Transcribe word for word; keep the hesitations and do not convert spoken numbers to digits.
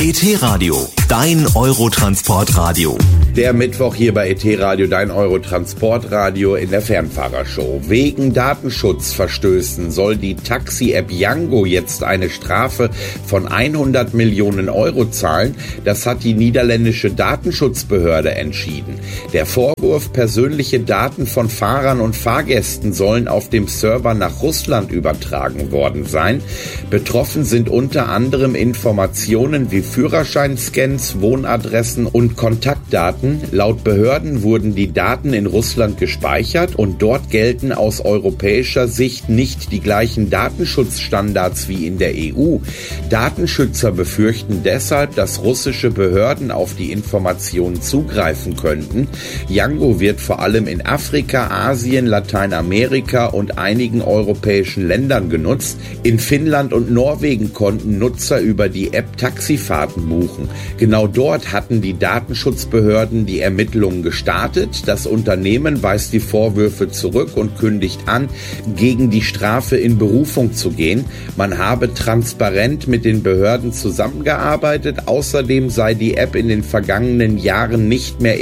E T-Radio, dein Eurotransportradio. Der Mittwoch hier bei E T-Radio, dein Eurotransportradio in der Fernfahrershow. Wegen Datenschutzverstößen soll die Taxi-App Yango jetzt eine Strafe von hundert Millionen Euro zahlen. Das hat die niederländische Datenschutzbehörde entschieden. Der Vorwurf, persönliche Daten von Fahrern und Fahrgästen sollen auf dem Server nach Russland übertragen worden sein. Betroffen sind unter anderem Informationen wie Führerscheinscans, Wohnadressen und Kontaktdaten. Laut Behörden wurden die Daten in Russland gespeichert und dort gelten aus europäischer Sicht nicht die gleichen Datenschutzstandards wie in der E U. Datenschützer befürchten deshalb, dass russische Behörden auf die Informationen zugreifen könnten. Yango wird vor allem in Afrika, Asien, Lateinamerika und einigen europäischen Ländern genutzt. In Finnland und Norwegen konnten Nutzer über die App Taxifahrten buchen. Genau dort hatten die Datenschutzbehörden die Ermittlungen gestartet. Das Unternehmen weist die Vorwürfe zurück und kündigt an, gegen die Strafe in Berufung zu gehen. Man habe transparent mit den Behörden zusammengearbeitet. Außerdem sei die App in den vergangenen Jahren nicht mehr